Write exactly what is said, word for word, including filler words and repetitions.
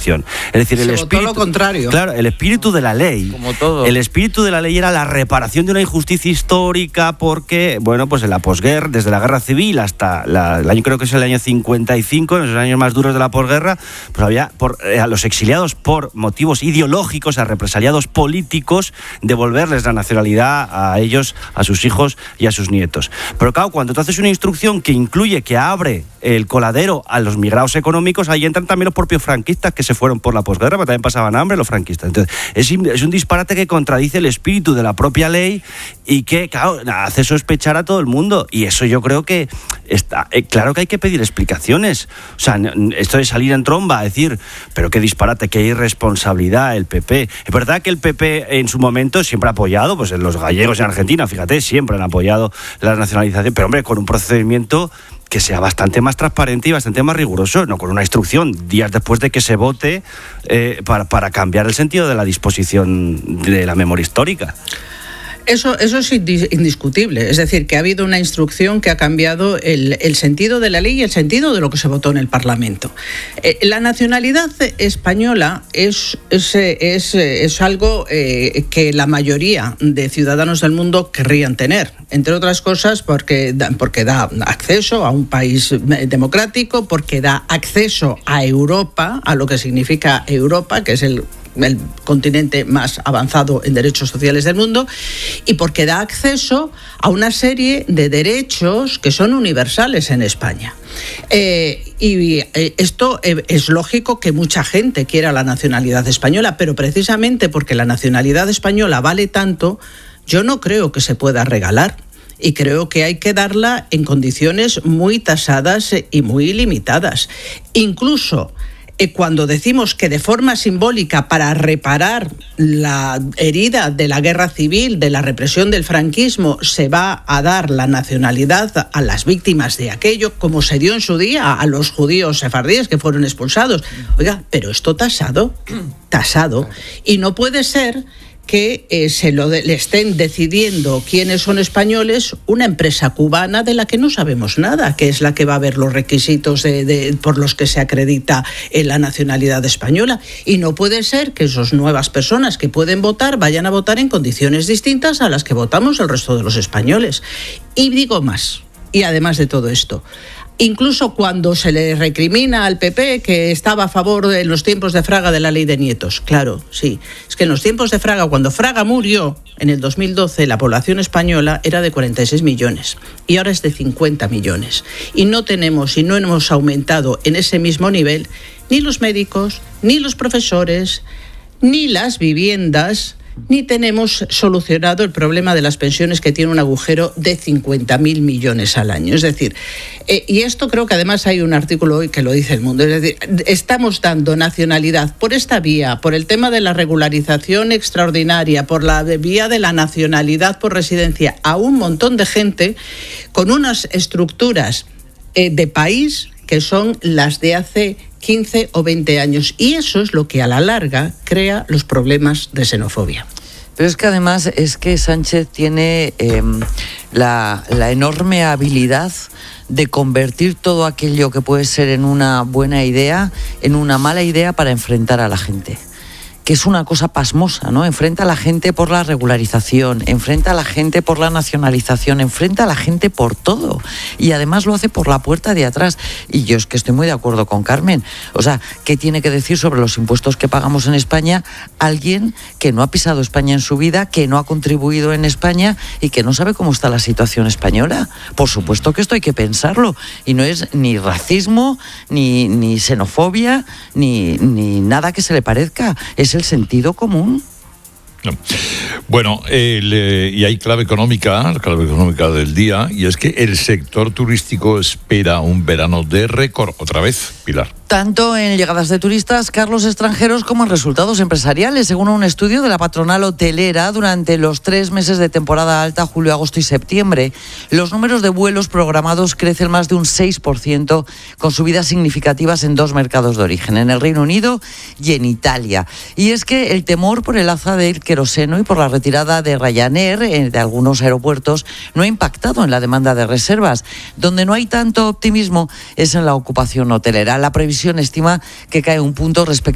Constitución. Es decir, Se el votó espíritu, lo contrario. Claro, el espíritu de la ley, como todo. el espíritu de la ley era la reparación de una injusticia histórica porque, bueno, pues en la posguerra, desde la guerra civil hasta la, el año, creo que es el año cincuenta y cinco, en los años más duros de la posguerra, pues había por, eh, a los exiliados por motivos ideológicos, a represaliados políticos, devolverles la nacionalidad a ellos, a sus hijos y a sus nietos. Pero claro, cuando tú haces una instrucción que incluye, que abre el coladero a los migrados económicos, ahí entran también los propios franquistas que se fueron por la posguerra, pero también pasaban hambre los franquistas. Entonces, es, es un disparate que contradice el espíritu de la propia ley y que, claro, hace sospechar a todo el mundo. Y eso yo creo que está, eh, claro que hay que pedir explicaciones. O sea, esto de salir en tromba a decir, pero qué disparate, qué irresponsabilidad el P P. Es verdad que el P P en su momento siempre ha apoyado, pues los gallegos en Argentina, fíjate, siempre han apoyado la nacionalización, pero hombre, con un procedimiento que sea bastante más transparente y bastante más riguroso, no con una instrucción días después de que se vote eh, para, para cambiar el sentido de la disposición de la memoria histórica. Eso, eso es indiscutible. Es decir, que ha habido una instrucción que ha cambiado el, el sentido de la ley y el sentido de lo que se votó en el Parlamento. Eh, la nacionalidad española es, es, es, es algo eh, que la mayoría de ciudadanos del mundo querrían tener. Entre otras cosas porque da, porque da acceso a un país democrático, porque da acceso a Europa, a lo que significa Europa, que es el el continente más avanzado en derechos sociales del mundo, y porque da acceso a una serie de derechos que son universales en España. Eh, y eh, esto eh, es lógico que mucha gente quiera la nacionalidad española, pero precisamente porque la nacionalidad española vale tanto, yo no creo que se pueda regalar. Y creo que hay que darla en condiciones muy tasadas y muy limitadas. Incluso Eh, cuando decimos que de forma simbólica, para reparar la herida de la guerra civil, de la represión del franquismo, se va a dar la nacionalidad a las víctimas de aquello, como se dio en su día a los judíos sefardíes que fueron expulsados. Oiga, pero esto tasado, tasado, y no puede ser que eh, se lo de, le estén decidiendo quiénes son españoles una empresa cubana de la que no sabemos nada, que es la que va a ver los requisitos de, de, por los que se acredita en la nacionalidad española. Y no puede ser que esas nuevas personas que pueden votar vayan a votar en condiciones distintas a las que votamos el resto de los españoles. Y digo más, y además de todo esto, incluso cuando se le recrimina al P P que estaba a favor en los tiempos de Fraga de la ley de nietos. Claro, sí. Es que en los tiempos de Fraga, cuando Fraga murió en el dos mil doce, la población española era de cuarenta y seis millones y ahora es de cincuenta millones. Y no tenemos y no hemos aumentado en ese mismo nivel ni los médicos, ni los profesores, ni las viviendas, ni tenemos solucionado el problema de las pensiones, que tiene un agujero de cincuenta mil millones al año. Es decir, eh, y esto creo que además hay un artículo hoy que lo dice El Mundo, es decir, estamos dando nacionalidad por esta vía, por el tema de la regularización extraordinaria, por la vía de la nacionalidad por residencia, a un montón de gente con unas estructuras eh, de país que son las de hace quince o veinte años. Y eso es lo que a la larga crea los problemas de xenofobia. Pero es que además es que Sánchez tiene eh, la, la enorme habilidad de convertir todo aquello que puede ser en una buena idea en una mala idea para enfrentar a la gente. Que es una cosa pasmosa, ¿no? Enfrenta a la gente por la regularización, enfrenta a la gente por la nacionalización, enfrenta a la gente por todo. Y además lo hace por la puerta de atrás. Y yo es que estoy muy de acuerdo con Carmen. O sea, ¿qué tiene que decir sobre los impuestos que pagamos en España alguien que no ha pisado España en su vida, que no ha contribuido en España y que no sabe cómo está la situación española? Por supuesto que esto hay que pensarlo. Y no es ni racismo, ni, ni xenofobia, ni, ni nada que se le parezca. Es el sentido común. No. Bueno, el, eh, y hay clave económica, clave económica del día, y es que el sector turístico espera un verano de récord. Otra vez, Pilar. Tanto en llegadas de turistas, Carlos, extranjeros, como en resultados empresariales, según un estudio de la patronal hotelera. Durante los tres meses de temporada alta, julio, agosto y septiembre, los números de vuelos programados crecen más de un seis por ciento, con subidas significativas en dos mercados de origen, en el Reino Unido y en Italia. Y es que el temor por el alza del queroseno y por la retirada de Ryanair de algunos aeropuertos no ha impactado en la demanda de reservas. Donde no hay tanto optimismo es en la ocupación hotelera. La previsión estima que cae un punto respecto